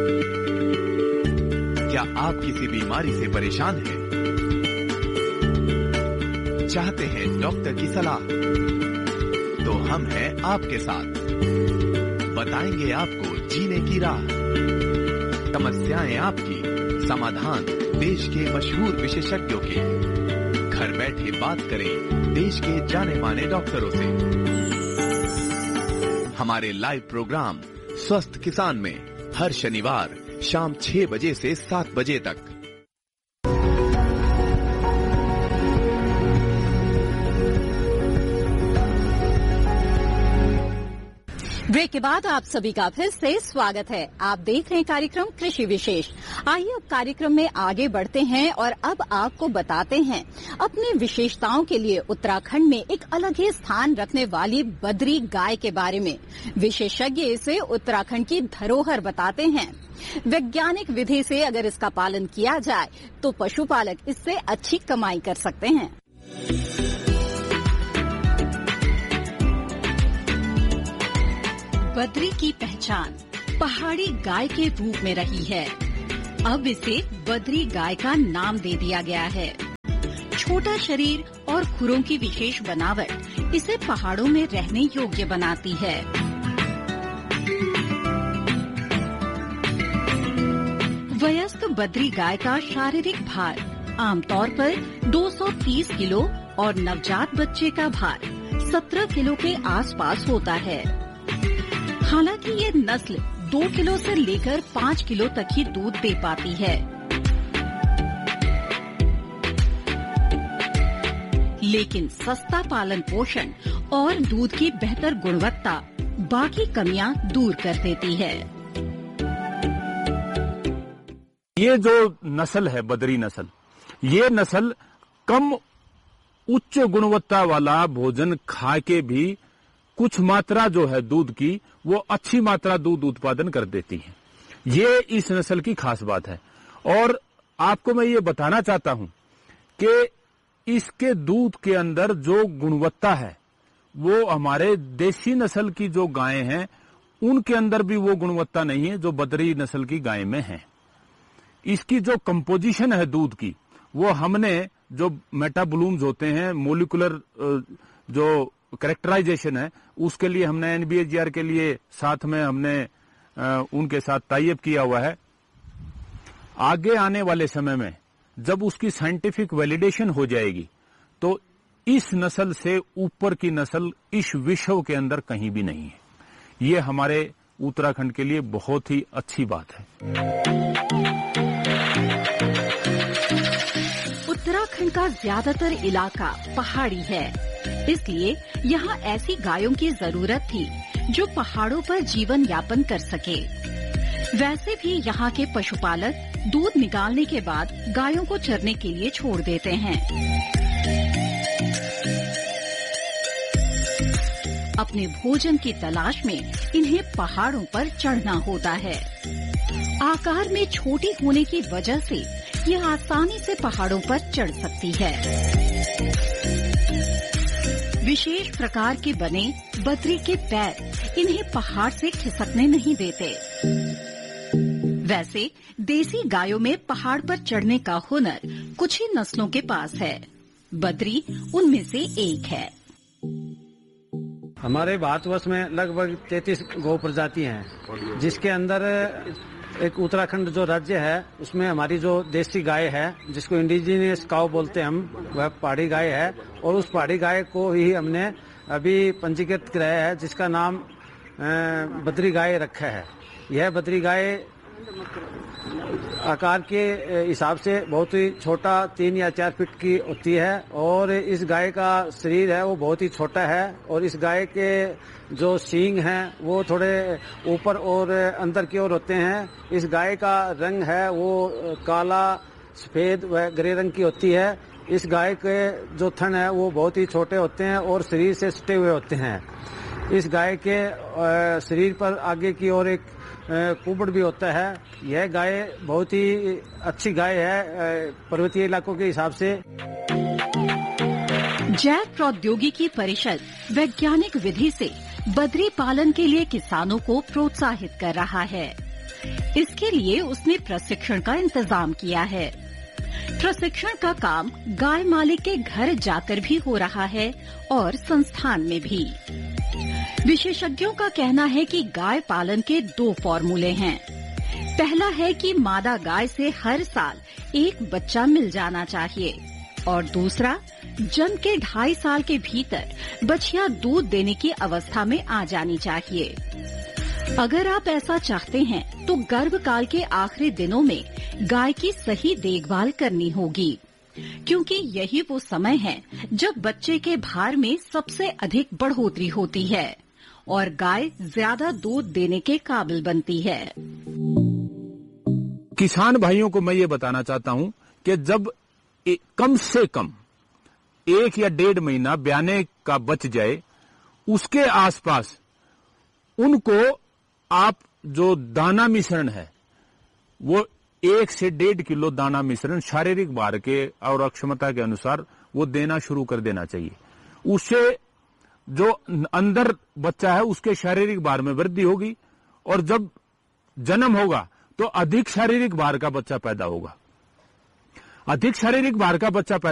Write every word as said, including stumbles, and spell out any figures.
क्या आप किसी बीमारी से परेशान हैं? चाहते हैं डॉक्टर की सलाह? तो हम हैं आपके साथ। बताएंगे आपको जीने की राह। समस्याएं आपकी, समाधान देश के मशहूर विशेषज्ञों के। घर बैठे बात करें देश के जाने माने डॉक्टरों से। हमारे लाइव प्रोग्राम स्वस्थ किसान में हर शनिवार शाम छह बजे से सात बजे तक। ब्रेक के बाद आप सभी का फिर से स्वागत है। आप देख रहे हैं कार्यक्रम कृषि विशेष। आइए अब कार्यक्रम में आगे बढ़ते हैं और अब आपको बताते हैं अपनी विशेषताओं के लिए उत्तराखंड में एक अलग ही स्थान रखने वाली बद्री गाय के बारे में। विशेषज्ञ इसे उत्तराखंड की धरोहर बताते हैं। वैज्ञानिक विधि से अगर इसका पालन किया जाए तो पशुपालक इससे अच्छी कमाई कर सकते हैं। बद्री की पहचान पहाड़ी गाय के रूप में रही है। अब इसे बद्री गाय का नाम दे दिया गया है। छोटा शरीर और खुरों की विशेष बनावट इसे पहाड़ों में रहने योग्य बनाती है। वयस्क बद्री गाय का शारीरिक भार आमतौर पर दो सौ तीस किलो और नवजात बच्चे का भार सत्रह किलो के आसपास होता है। हालांकि ये नस्ल दो किलो से लेकर पाँच किलो तक ही दूध दे पाती है। लेकिन सस्ता पालन पोषण और दूध की बेहतर गुणवत्ता बाकी कमियां दूर कर देती है। ये जो नस्ल है बद्री नस्ल, ये नस्ल कम उच्च गुणवत्ता वाला भोजन खा के भी कुछ मात्रा जो है दूध की वो अच्छी मात्रा दूध उत्पादन कर देती है। ये इस नस्ल की खास बात है। और आपको मैं ये बताना चाहता हूं कि इसके दूध के अंदर जो गुणवत्ता है वो हमारे देसी नस्ल की जो गायें हैं उनके अंदर भी वो गुणवत्ता नहीं है जो बद्री नस्ल की गाय में है। इसकी जो कंपोजिशन है दूध की वो हमने जो मेटाबोलूम्स होते हैं, मोलिकुलर जो कैरेक्टराइजेशन है, उसके लिए हमने एनबीएचआर के लिए साथ में हमने आ, उनके साथ टाई अप किया हुआ है। आगे आने वाले समय में जब उसकी साइंटिफिक वैलिडेशन हो जाएगी तो इस नस्ल से ऊपर की नस्ल इस विश्व के अंदर कहीं भी नहीं है। ये हमारे उत्तराखंड के लिए बहुत ही अच्छी बात है। उत्तराखंड का ज्यादातर इलाका पहाड़ी है, इसलिए यहाँ ऐसी गायों की जरूरत थी जो पहाड़ों पर जीवन यापन कर सके। वैसे भी यहाँ के पशुपालक दूध निकालने के बाद गायों को चरने के लिए छोड़ देते हैं। अपने भोजन की तलाश में इन्हें पहाड़ों पर चढ़ना होता है। आकार में छोटी होने की वजह से यह आसानी से पहाड़ों पर चढ़ सकती है। विशेष प्रकार के बने बद्री के पैर इन्हें पहाड़ से खिसकने नहीं देते। वैसे देसी गायों में पहाड़ पर चढ़ने का हुनर कुछ ही नस्लों के पास है। बद्री उनमें से एक है। हमारे भारतवर्ष में लगभग तैंतीस गौ प्रजाति हैं, जिसके अंदर एक उत्तराखंड जो राज्य है उसमें हमारी जो देसी गाय है जिसको इंडिजिनियस काउ बोलते हैं हम, वह पहाड़ी गाय है। और उस पहाड़ी गाय को ही हमने अभी पंजीकृत कराया है, जिसका नाम बद्री गाय रखा है। यह बद्री गाय आकार के हिसाब से बहुत ही छोटा तीन या चार फीट की होती है और इस गाय का शरीर है वो बहुत ही छोटा है और इस गाय के जो सींग हैं वो थोड़े ऊपर और अंदर की ओर होते हैं। इस गाय का रंग है वो काला, सफेद व ग्रे रंग की होती है। इस गाय के जो थन है वो बहुत ही छोटे होते हैं और शरीर से सटे हुए होते हैं। इस गाय के शरीर पर आगे की ओर एक कुबड़ भी होता है। यह गाय बहुत ही अच्छी गाय है पर्वतीय इलाकों के हिसाब से। जैव प्रौद्योगिकी परिषद वैज्ञानिक विधि से बद्री पालन के लिए किसानों को प्रोत्साहित कर रहा है। इसके लिए उसने प्रशिक्षण का इंतजाम किया है। प्रशिक्षण का काम गाय मालिक के घर जाकर भी हो रहा है और संस्थान में भी। विशेषज्ञों का कहना है कि गाय पालन के दो फॉर्मूले हैं। पहला है कि मादा गाय से हर साल एक बच्चा मिल जाना चाहिए और दूसरा, जन्म के ढाई साल के भीतर बछिया दूध देने की अवस्था में आ जानी चाहिए। अगर आप ऐसा चाहते हैं तो गर्भकाल के आखिरी दिनों में गाय की सही देखभाल करनी होगी, क्योंकि यही वो समय है जब बच्चे के भार में सबसे अधिक बढ़ोतरी होती है और गाय ज्यादा दूध देने के काबिल बनती है। किसान भाइयों को मैं ये बताना चाहता हूं कि जब ए, कम से कम एक या डेढ़ महीना ब्याने का बच जाए, उसके आसपास उनको आप जो दाना मिश्रण है वो एक से डेढ़ किलो दाना मिश्रण शारीरिक भार के और अक्षमता के अनुसार वो देना शुरू कर देना चाहिए। उससे जो अंदर बच्चा है उसके शारीरिक भार में वृद्धि होगी और जब जन्म होगा तो अधिक शारीरिक भार का बच्चा पैदा होगा। अधिक शारीरिक भार का बच्चा पैदा